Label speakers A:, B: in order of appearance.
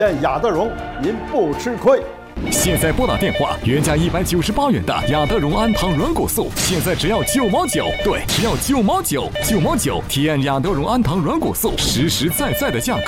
A: 雅德荣，您不吃亏。
B: 现在拨打电话，原价198元的雅德荣安糖软骨素，现在只要9毛9，对，只要9毛9，9毛9，体验雅德荣安糖软骨素实实在在的价格。